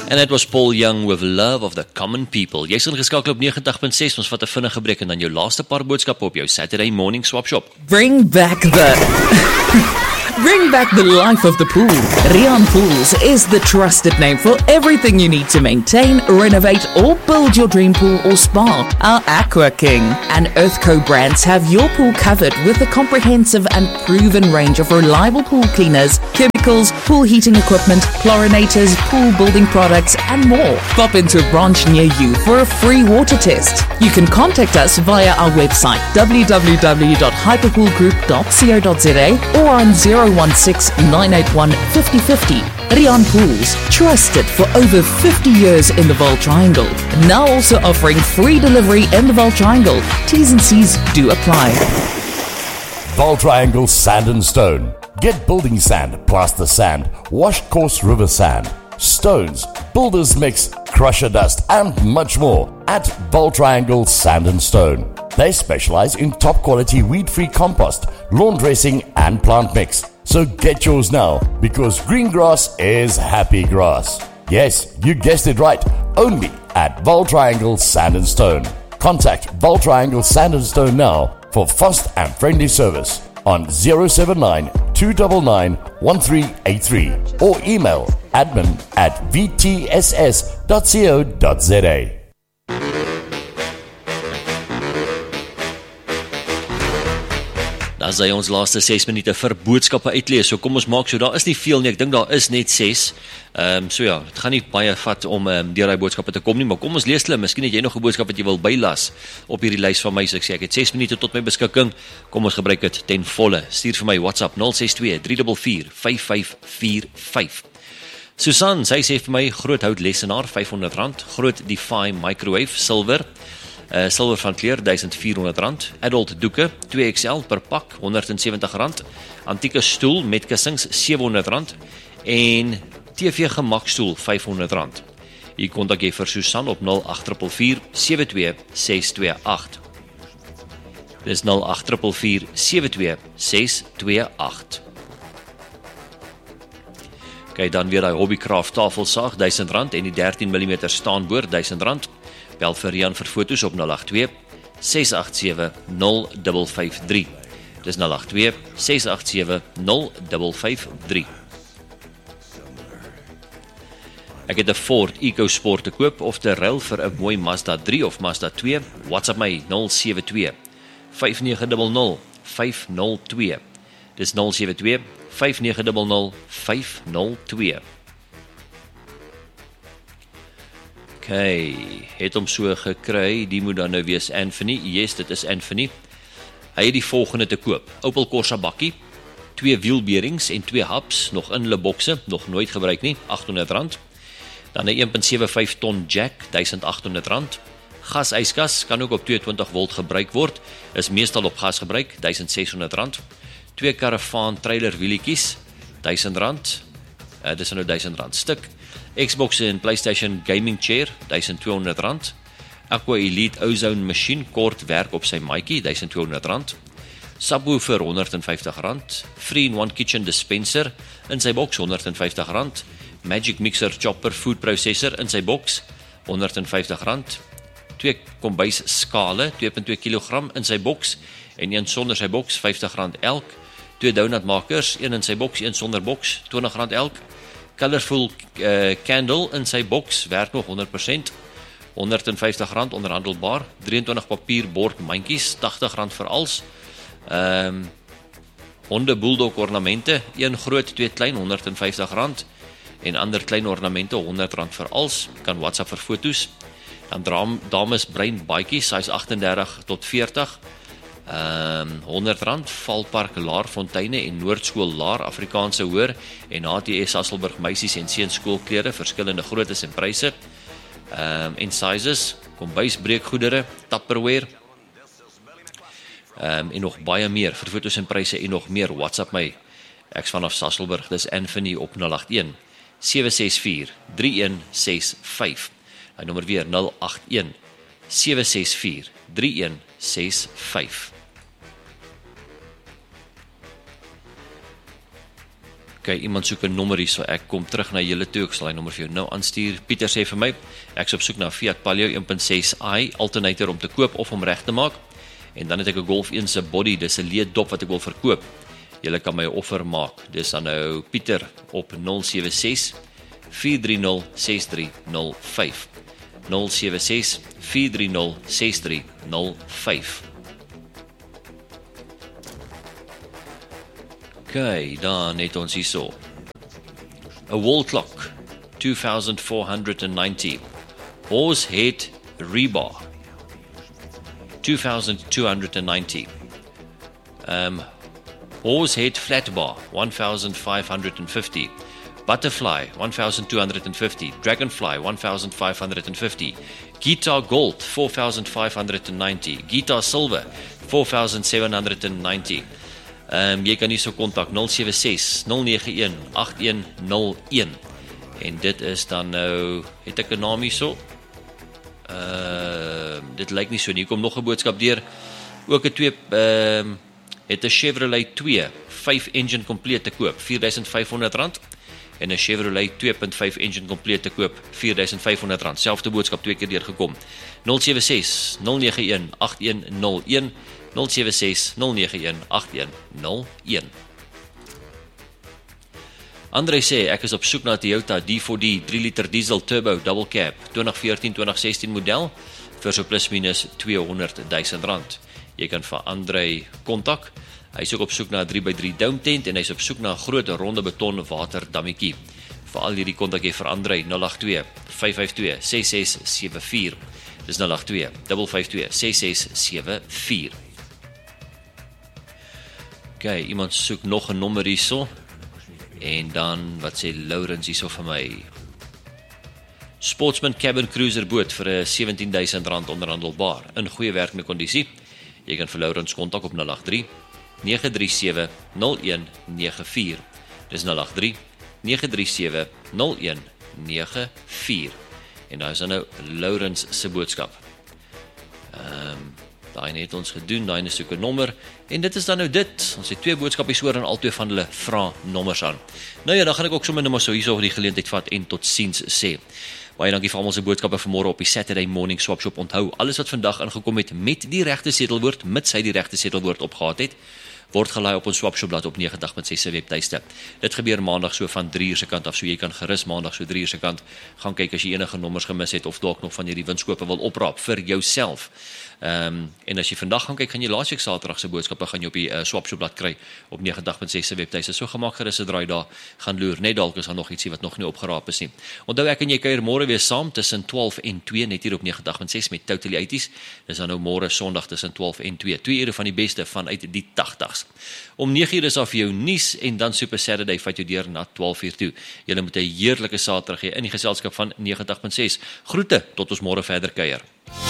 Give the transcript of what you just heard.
And that was Paul Young with Love of the Common People. Jy is ingeskakel op 90.6, ons vat 'n vinnige breek en dan jou laaste paar boodskappe op jou Saturday morning swap shop. Bring back the life of the pool. Rian Pools is the trusted name for everything you need to maintain, renovate or build your dream pool or spa. Our Aqua King and Earthco brands have your pool covered with a comprehensive and proven range of reliable pool cleaners, chemicals, pool heating equipment, chlorinators, pool building products and more. Pop into a branch near you for a free water test. You can contact us via our website www.hyperpoolgroup.co.za or on 016-981-5050. Rian Pools, trusted for over 50 years in the Vaal Triangle. Now also offering free delivery in the Vaal Triangle. T's and C's do apply. Vaal Triangle Sand and Stone. Get building sand, plaster sand, washed coarse river sand, stones, builder's mix, crusher dust, and much more at Vaal Triangle Sand and Stone. They specialize in top quality weed-free compost, lawn dressing, and plant mix. So get yours now, because green grass is happy grass. Yes, you guessed it right. Only at Vaal Triangle Sand and Stone. Contact Vaal Triangle Sand and Stone now for fast and friendly service on 079-299-1383 or email admin@vtss.co.za. Dan is hy ons laaste 6 minute vir boodskappe uitlees, so kom ons maak so, daar is nie veel nie, ek dink daar is net 6, so ja, het gaan nie baie vat om deur die boodskappe te kom nie, maar kom ons lees hulle, miskien het jy nog 'n boodskap wat jy wil bylas op hierdie lys van my, so ek sê, ek het 6 minute tot my beskikking, kom ons gebruik dit ten volle, stuur vir my WhatsApp 062-344-5545. Susan, sy sê vir my, groot hout lesenaar, R500, groot Defy microwave, silwer van kleur, R1400, adult doeke, 2XL per pak, R170, antieke stoel met kussings, R700, en TV gemakstoel, R500. Hier kontak jy vir Susan op 08444-72628. Dis 08444-72628. Kyk, dan weer die Hobbycraft tafelsaag, R1000, en die 13mm staanboord, R1000. Bel vir Rian vir foto's op 082-687-0553. Dis 082-687-0553. Ek het 'n Ford EcoSport te koop of te ruil vir 'n mooi Mazda 3 of Mazda 2. WhatsApp my 072-5900-502. Dis 072-5900-502. Okay, het hom so gekry, die moet dan nou wees Anthony, yes, dit is Anthony. Hy het die volgende te koop, Opel Corsa bakkie, 2 wielberings en 2 hubs, nog in hulle bokse, nog nooit gebruik nie, R800. Dan 'n 1.75 ton jack, R1800. Gas-yskas kan ook op 22 volt gebruik word, is meestal op gas gebruik, R1600. 2 Caravan trailer wielietjies, R1000. Dis nou R1000 stuk. Xbox en PlayStation gaming chair, R1200. Aqua Elite Ozone machine, kort werk op sy maatjie, R1200. Subwoofer, R150. 3-in-1 kitchen dispenser, in sy box, R150. Magic Mixer Chopper food processor, in sy box, R150. 2 kombuis skale, 2.2 kg, in sy box, en een sonder sy box, R50 elk. 2 donutmakers, een in sy box, een sonder box, R20 elk. Colorful candle in sy box, werk nog 100%, R150 onderhandelbaar, 23 papierbord mandjies, R80 vir als, honde bulldog ornamente, 1 groot, 2 klein, R150, en ander klein ornamente, R100 vir als, kan WhatsApp vir foto's, dan dames brein baadjies, size 38 tot 40, R100, Valpark Laarfonteine en Noordskool Laar Afrikaanse Hoër en HTS Hasselburg meisies en seuns skoolklere, verskillende groottes en pryse en sizes, kombuisbreekgoedere, Tupperware en nog baie meer, vir foto's en pryse en nog meer, WhatsApp my, ek's vanaf Hasselburg, dis Anthony op 081 764 3165, hy nommer weer 081 764 3165. Okay, iemand soek 'n nommer hier, so ek kom terug na julle toe, ek sal die nommer vir jou nou aanstuur. Pieter sê vir my, ek is op soek na Fiat Palio 1.6i alternator om te koop of om reg te maak. En dan het ek 'n Golf 1 se body, dis 'n leeddop wat ek wil verkoop. Julle kan my 'n offer maak. Dis dan nou Pieter op 076 430 6305. 076 430 6305. Okay, dan het ons hierso. A wall clock, 2490. Horsehead rebar, 2290. Horsehead flat bar, 1550. Butterfly, 1250. Dragonfly, 1550. Guitar gold, 4590. Guitar silver, 4790. Jy kan hier so kontak 076 091 8101. En dit is dan nou, het ek 'n naam hier so? Dit lyk nie so nie. Hier kom nog 'n boodskap deur. Ook 'n 2 het 'n Chevrolet 2 5 engine compleet te koop, R4500 en 'n Chevrolet 2.5 engine compleet te koop, R4500. Selfde boodskap 2 keer deurgekom. 076 091 8101 076 091 8101. André sê, ek is op soek na 'n Toyota D4D 3 liter diesel turbo double cab 2014-2016 model vir so plus minus R200,000. Jy kan vir André kontak. Hy is ook op soek na 'n 3x3 dome tent en hy is op soek na 'n groot ronde beton waterdammetjie. Vir al hierdie kontak jy vir André 082 552 6674. Dis 082 552 6674. Okay, iemand soek nog 'n nommer hierso. En dan, wat sê Laurens hierso vir my? Sportsman Cabin Cruiser boot vir 'n R17,000 onderhandelbaar in goeie werkende kondisie. Jy kan vir Laurens kontak op 083 937 0194. Dis 083 937 0194. En daar is dan nou Laurens se boodskap. Daai het ons gedoen, daai is soek 'n nommer. En dit is dan nou dit. Ons het 2 boodskapies oor en albei van hulle vra nommers aan. Nou ja, dan gaan ek ook sommer net maar so hierso die geleentheid vat en tot siens sê. Baie dankie vir almal se boodskappe vanmôre op die Saturday Morning Swap Shop. Onthou, alles wat vandag ingekom het met die regte setelwoord, mits hy die regte setelwoord opgehad het, word gelaai op ons swapshopblad op 90.6 se webtuiste. Dit gebeur maandag so van 3 uur se kant af, so jy kan gerus maandag so 3 uur se kant gaan kyk as jy enige nommers gemis het of dalk nog van hierdie winskope wil opraap vir jouself. En as jy vandag gaan kyk, gaan jy laasweek Saterdag se boodskappe gaan jy op die swapshopblad kry op 90.6 se webtuiste. So gemaak gerus 'n draai daar, gaan loer. Net dalk is daar nog ietsie wat nog nie opgeraap is nie. Onthou, ek en jy kuier môre weer saam tussen 12 en 2 net hier op 90.6 met Totally 80s. Dis dan nou môre Sondag tussen 12 en 2. 2 ure van die beste vanuit die 80s. Om 9 uur is daar vir jou nuus en dan Super Saturday vat jou deur na 12 uur toe. Julle moet 'n heerlike Saterdag hê in die geselskap van 90.6. Groete tot ons môre verder kuier.